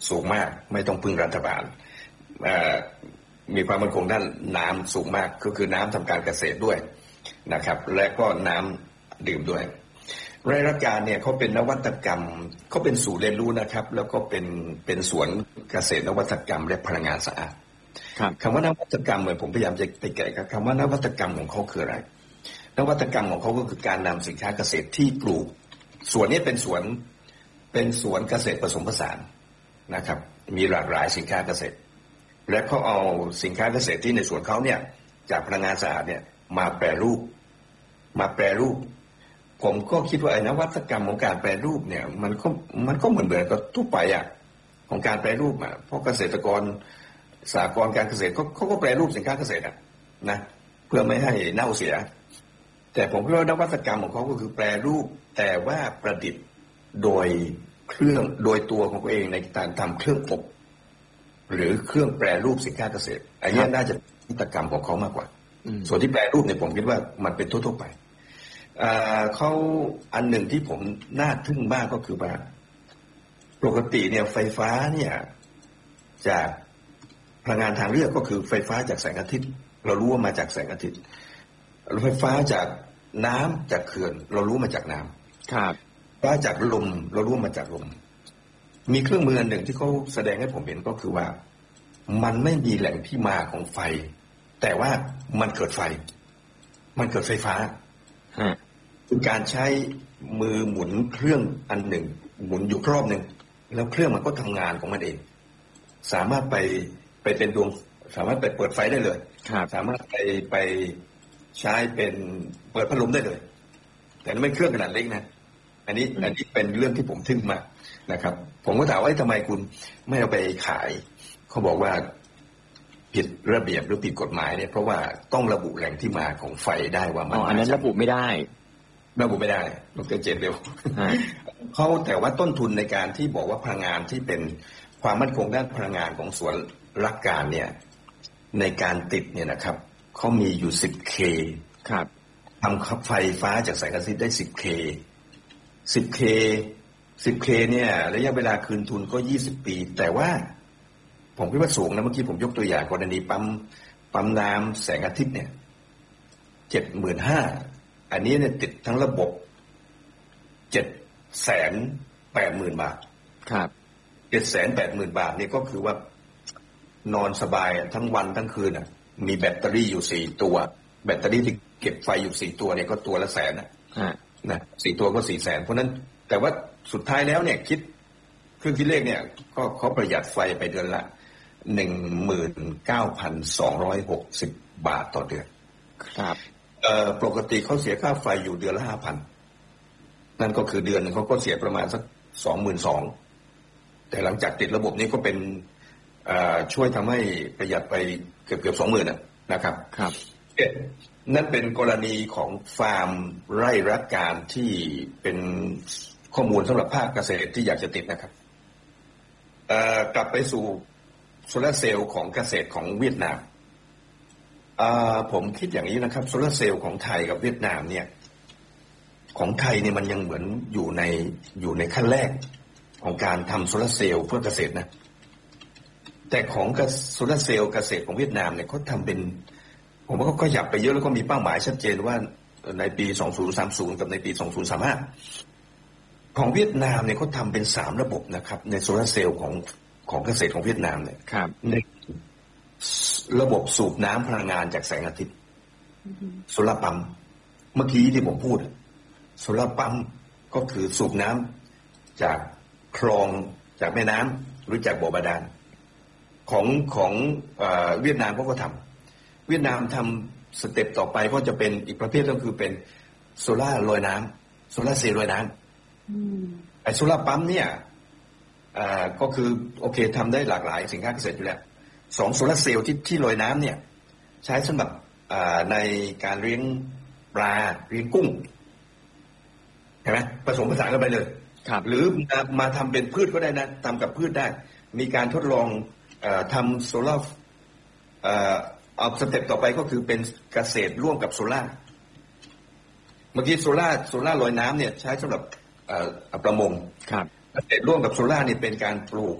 สูงมากไม่ต้องพึ่งรัฐบาลมีความมั่นคงด้านน้ำสูงมากก็คือน้ำทำการเกษตรด้วยนะครับและก็น้ำดื่มด้วยไร่รักการเนี่ยเขาเป็นนวัตกรรมเขาเป็นศูนย์เรียนรู้นะครับแล้วก็เป็นสวนเกษตรนวัตกรรมและพลังงานสะอาดคำว่านวัตกรรมเหมือนผมพยายามจะไปแกะกับคำว่านวัตกรรมของเขาคืออะไรนวัตกรรมของเขาก็คือการนำสินค้าเกษตรที่ปลูกสวนนี้เป็นสวนเกษตรผสมผสานนะครับมีหลากหลายสินค้าเกษตรและเขาเอาสินค้าเกษตรที่ในสวนเขาเนี่ยจากพลังงานสะอาดเนี่ยมาแปรรูปผมก็คิดว่าไอ้นวัตกรรมของการแปรรูปเนี่ยมันก็เหมือนกับทั่วไปอ่ะของการแปรรูปอ่ะเพราะเกษตรกรสหกรณ์การเกษตรเขาก็แปรรูปสินค้าเกษตรนะเพื่อไม่ให้เน่าเสียแต่ผมคิดว่านวัตกรรมของเขาก็คือแปรรูปแต่ว่าประดิษฐ์โดยตัวของตัวเองในการทำเครื่องอบหรือเครื่องแปรรูปสินค้าเกษตรอันนี้น่าจะนวัตกรรมของเขามากกว่าส่วนที่แปรรูปเนี่ยผมคิดว่ามันเป็นทั่วๆไปเขาอันหนึ่งที่ผมน่าทึ่งมากก็คือว่าปกติเนี่ยไฟฟ้าเนี่ยจากพลังงานทางเลือกก็คือไฟฟ้าจากแสงอาทิตย์เรารู้ว่ามาจากแสงอาทิตย์ไฟฟ้าจากน้ำจากเขื่อนเรารู้มาจากน้ำครับไฟฟ้าจากลมเรารู้มาจากลมมีเครื่องมืออันหนึ่งที่เขาแสดงให้ผมเห็นก็คือว่ามันไม่มีแหล่งที่มาของไฟแต่ว่ามันเกิดไฟมันเกิดไฟฟ้าคือการใช้มือหมุนเครื่องอันหนึ่งหมุนอยู่รอบหนึ่งแล้วเครื่องมันก็ทำงานของมันเองสามารถไปเป็นดวงสามารถไปเปิดไฟได้เลยสามารถไปใช้เป็นเปิดพัดลมได้เลยแต่ไม่เครื่องขนาดเล็กนะอันนี้เป็นเรื่องที่ผมทึ่งมากนะครับผมก็ถามว่าทำไมคุณไม่เอาไปขายเขาบอกว่าผิดระเบียบหรือผิดกฎหมายเนี่ยเพราะว่าต้องระบุแหล่งที่มาของไฟได้ว่ามันอันนั้นระบุไม่ได้ดร.เจนเร็วเขาแต่ว่าต้นทุนในการที่บอกว่าพลังงานที่เป็นความมั่นคงด้านพลังงานของสวนรักการเนี่ยในการติดเนี่ยนะครับเขามีอยู่ 10K ครับทำไฟฟ้าจากแสงอาทิตย์ได้ 10K เนี่ยระยะเวลาคืนทุนก็20 ปีแต่ว่าผมคิดว่าสูงนะเมื่อกี้ผมยกตัวอย่างกรณีปั๊มน้ำแสงอาทิตย์เนี่ย 75,000 อันนี้เนี่ยติดทั้งระบบ 780,000 บาทครับ 780,000 บาทนี่ก็คือว่านอนสบายทั้งวันทั้งคืนน่ะมีแบตเตอรี่อยู่4ตัวแบตเตอรี่ที่เก็บไฟอยู่4ตัวเนี่ยก็ตัวละแสนนะ4ตัวก็400,000เพราะนั้นแต่ว่าสุดท้ายแล้วเนี่ยคิดเครื่องคิดเลขเนี่ยก็เขาประหยัดไฟไปเดือนละ 19,260 บาทต่อเดือนครับปกติเขาเสียค่าไฟอยู่เดือนละ 5,000 นั่นก็คือเดือนนึงเขาก็เสียประมาณสัก 22,000 แต่หลังจากติดระบบนี้ก็เป็นช่วยทำให้ประหยัดไปเกือบ 20,000 นะครับครับนั่นเป็นกรณีของฟาร์มไร่รักการที่เป็นข้อมูลสำหรับภาคเกษตรที่อยากจะติดนะครับกลับไปสู่โซลาร์เซลล์ของเกษตรของเวียดนามผมคิดอย่างนี้นะครับโซลาร์เซลล์ของไทยกับเวียดนามเนี่ยของไทยเนี่ยมันยังเหมือนอยู่ในขั้นแรกของการทำโซลาร์เซลล์เพื่อเกษตรนะแต่ของโซลาร์เซลล์เกษตรของเวียดนามเนี่ยเขาทำเป็นผมว่าเขาขยับไปเยอะแล้วก็มีเป้าหมายชัดเจนว่าในปี 2030 กับในปี 2035 ของเวียดนามเนี่ยเขาทำเป็น3ระบบนะครับในโซลาร์เซลล์ของเกษตรของเวียดนามเนี่ยในระบบสูบน้ำพลังงานจากแสงอาทิตย์โซลาร์ปั๊มเมื่อกี้ที่ผมพูดโซลาร์ปั๊มก็คือสูบน้ำจากคลองจากแม่น้ำหรือจากบ่อบาดาลของเวียดนามเขาก็ทำเวียดนามทำสเต็ปต่อไปก็จะเป็นอีกประเภทก็คือเป็นโซล่าลอยน้ำโซล่าเซลล์ลอยน้ำไอโซล่าปั๊มเนี่ยก็คือโอเคทำได้หลากหลายสินค้าเกษตรอยู่แล้ว2โซล่าเซลล์ที่ลอยน้ำเนี่ยใช้สำหรับในการเลี้ยงปลาเลี้ยงกุ้งเห็นไหมผสมผสานกันไปเลยหรือมาทำเป็นพืชก็ได้นะทำกับพืชได้มีการทดลองทำโซล่าเอาสเต็ปต่อไปก็คือเป็นเกษตรร่วมกับโซล่าเมื่อกี้โซล่าลอยน้ำเนี่ยใช้สำหรับประมงเกษตรร่วมกับโซล่าเนี่ยเป็นการปลูก